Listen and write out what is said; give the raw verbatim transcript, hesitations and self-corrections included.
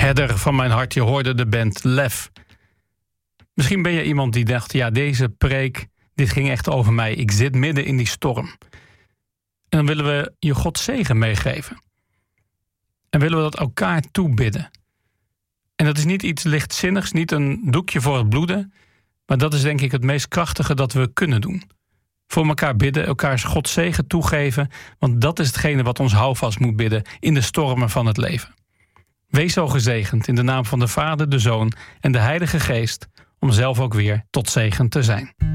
Herder van mijn hart, je hoorde de band Lef. Misschien ben je iemand die dacht, ja, deze preek, dit ging echt over mij. Ik zit midden in die storm. En dan willen we je Gods zegen meegeven. En willen we dat elkaar toebidden. En dat is niet iets lichtzinnigs, niet een doekje voor het bloeden. Maar dat is denk ik het meest krachtige dat we kunnen doen. Voor elkaar bidden, elkaars Gods zegen toegeven. Want dat is hetgene wat ons houvast moet bidden in de stormen van het leven. Wees zo gezegend in de naam van de Vader, de Zoon en de Heilige Geest, om zelf ook weer tot zegen te zijn.